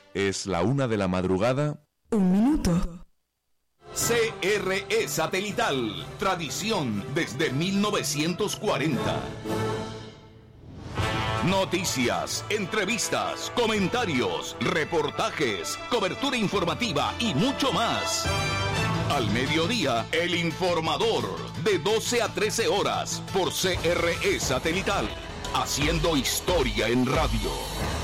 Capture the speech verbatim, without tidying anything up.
Es la una de la madrugada. Un minuto. C R E Satelital, tradición desde mil novecientos cuarenta. Noticias, entrevistas, comentarios, reportajes, cobertura informativa y mucho más. Al mediodía, El Informador, de doce a trece horas, por C R E Satelital, haciendo historia en radio.